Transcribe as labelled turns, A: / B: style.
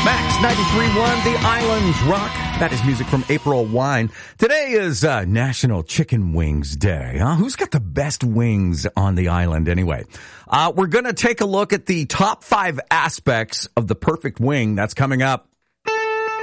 A: Max 93.1, The Islands Rock. That is music from April Wine. Today is National Chicken Wings Day. Who's got the best wings on the island anyway? We're going to take a look at the top 5 aspects of the perfect wing. That's coming up.